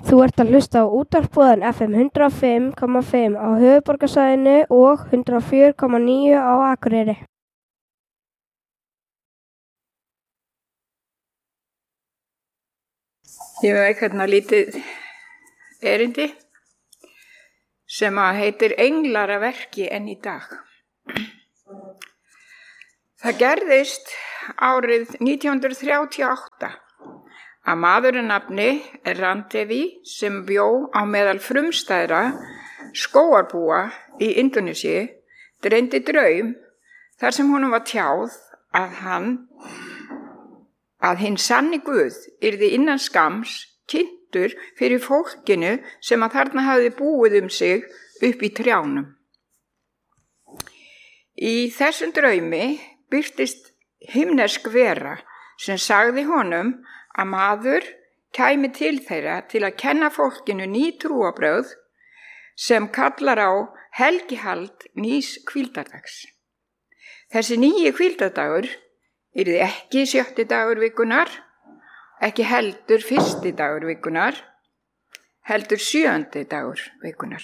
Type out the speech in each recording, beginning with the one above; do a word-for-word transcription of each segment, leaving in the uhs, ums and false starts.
Þú ert að hlusta á útvarpsbúðan F M hundrað og fimm komma fimm á höfuðborgarsvæðinu og hundrað og fjögur komma níu á Akureyri. Ég veit hérna lítið erindi sem að heitir Englar að verki enn í dag. Það gerðist árið nítján hundruð þrjátíu og átta að maðurinn nafni Randevi sem bjó á meðal frumstæðra skógarbúa í Indónesíu dreymdi draum þar sem honum var tjáð að hann að hinn sanni Guð yrði innan skams kynntur fyrir fólkinu sem að þarna hafði búið um sig upp í trjánum. Í þessum draumi birtist himnesk vera sem sagði honum að maður kæmi til þeirra til að kenna fólkinu ný trúarbrögð sem kallar á helgihald nýs hvíldardags. Þessi nýji hvíldardagur yrði ekki sjötti dagur vikunar, ekki heldur fyrsti dagur vikunar, heldur sjöundi dagur vikunar.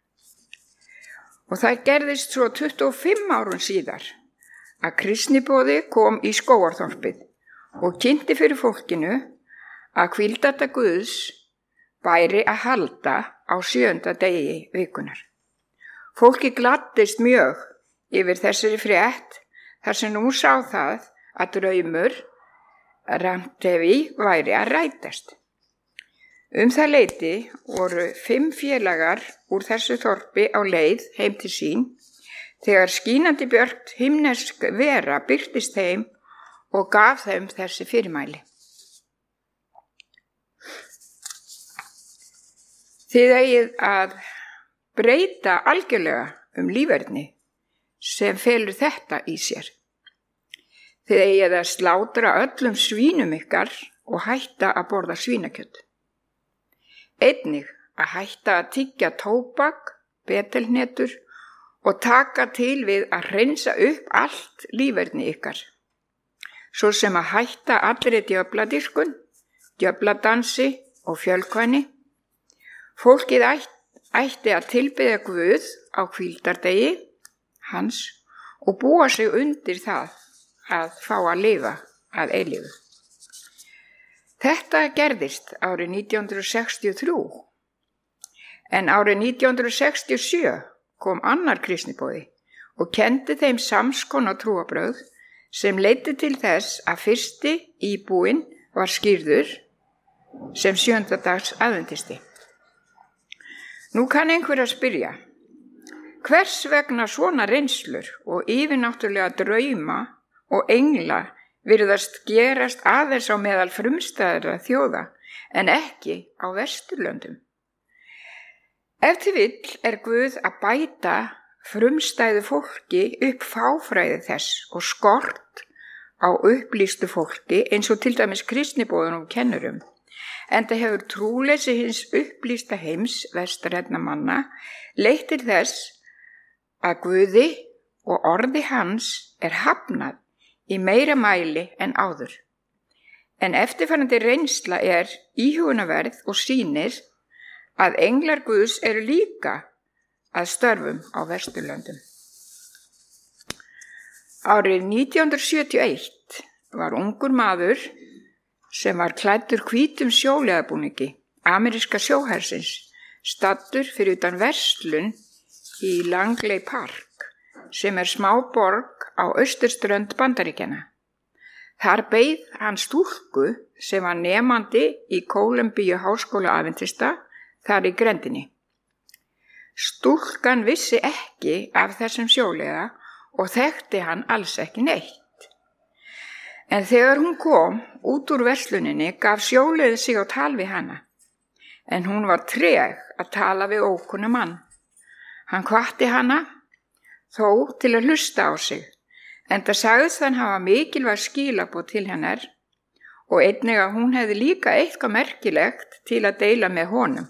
Og það gerðist svo tuttugu og fimm árum síðar að kristniboði kom í Skógarþorpið og kynnti fyrir fólkinu að hvíldardag Guðs væri að halda á sjöunda degi vikunar. Fólki gladdist mjög yfir þessari frétt þar sem nú sá það að draumur Randevi væri að rætast. Um það leyti voru fimm félagar úr þessu þorpi á leið heim til sín þegar skínandi björt himnesk vera birtist þeim og gaf þeim þessi fyrirmæli. Þið eigið að breyta algjörlega um líferni sem felur þetta í sér. Þið eigið að slátra öllum svínum ykkar og hætta að borða svínakjöt. Einnig að hætta að tyggja tóbak, betelhnetur og taka til við að hreinsa upp allt líferni ykkar. Svo sem að hætta allri djöfladyrkun, djöfladansi og fjölkvæni. Fólkið ætt, ætti að tilbiðja Guð á hvíldardegi hans og búa sig undir það að fá að lifa að eilífu. Þetta gerðist árið nítján hundruð sextíu og þrjú, en árið nítján hundruð sextíu og sjö kom annar kristniboði og kenndi þeim samskonar trúarbrögð sem leiddi til þess að fyrsti íbúinn var skírður sem sjöunda dags aðventisti. Nú kann einhver að spyrja, hvers vegna svona reynslur og yfirnáttúrulega drauma og engla virðast gerast aðeins á meðal frumstæðra þjóða en ekki á Vesturlöndum? Ef til vill er Guð að bæta frumstæðu fólki upp fáfræði þess og skort á upplýstu fólki eins og til dæmis kristniboðunum kennurum. Enda hefur trúleysi hins upplýsta heims vestrænna manna leitt til þess að Guði og orði hans er hafnað í meira mæli en áður. En eftirfarandi reynsla er íhugunarverð og sýnir að englar Guðs eru líka að störfum á Vesturlöndum. Árið nítján hundruð sjötíu og eitt var ungur maður sem var klæddur hvítum sjóliðabúningi ameríska sjóhersins staddur fyrir utan verslun í Langley Park sem er smáborg á austurströnd Bandaríkjanna. Þar beið hann stúlku sem var nemandi í Kólumbíu háskóla aðventista þar í grendinni. Stúlkan vissi ekki af þessum sjóliða og þekkti hann alls ekki neitt. En þegar hún kom út úr versluninni gaf sjóliðið sig á tal við hana, en hún var treg að tala við ókunna mann. Hann hvatti hana þó til að hlusta á sig, enda sagðist hann hafa mikilvæg skilaboð til hennar og einnig að hún hefði líka eitthvað merkilegt til að deila með honum.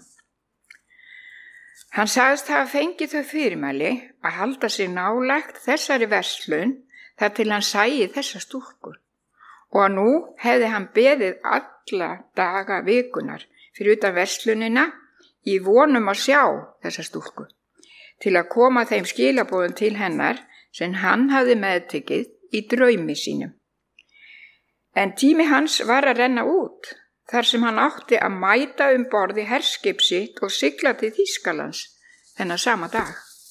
Hann sagðist hafa fengið þau fyrirmæli að halda sig nálægt þessari verslun þar til hann sæi þessa stúlku og nú hefði hann beðið alla daga vikunar fyrir utan verslunina í vonum að sjá þessa stúlku, til að koma þeim skilaboðum til hennar sem hann hafði meðtekið í draumi sínum. En tími hans var að renna út, þar sem hann átti að mæta um borð í herskip sitt og sigla til Þýskalands þennan sama dag.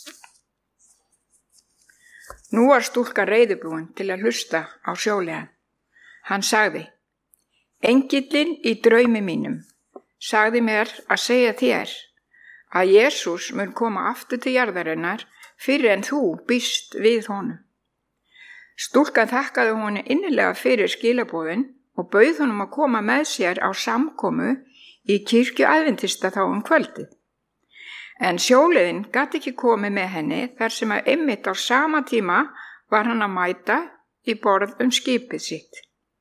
Nú var stúlkan reiðubúin til að hlusta á sjóliðan. Hann sagði: Engillinn í draumi mínum sagði mér að segja þér að Jesús mun koma aftur til jarðarinnar fyrir en þú býst við honum. Stúlkan þakkaði honum innilega fyrir skilaboðin og bauð honum að koma með sér á samkomu í kirkju aðventista þá um kvöldið. En sjóliðinn gat ekki komið með henni þar sem að einmitt á sama tíma var hann að mæta í borð um skipið sitt.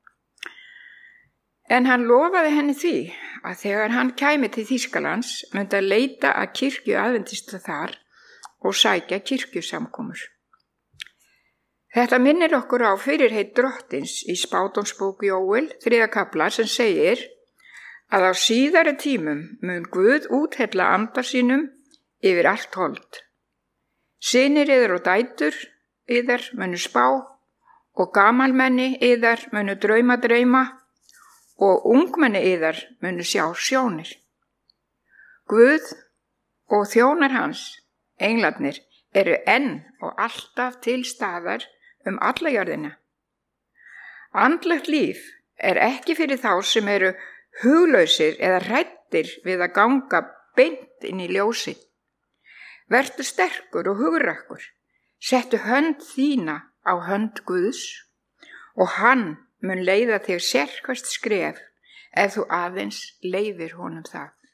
En hann lofaði henni því að þegar hann kæmi til Þýskalands myndi að leita að kirkju aðventista þar og sækja kirkjusamkomur. Þetta minnir okkur á fyrirheit drottins í spádómsbók Jóel þriðja kafla sem segir að á síðari tímum mun Guð úthella anda sínum yfir allt hold. Synir yðar og dætur yðar munu spá og gamalmenni yðar munu drauma dreyma og ungmenni yðar munu sjá sjónir. Guð og þjónar hans, englarnir, eru enn og alltaf til staðar um alla jörðina. Andlegt líf er ekki fyrir þá sem eru huglausir eða hræddir við að ganga beint inn í ljósið. Vertu sterkur og hugrakkur, settu hönd þína á hönd Guðs og hann mun leiða þig sérhvert skref ef þú aðeins leyfir honum það.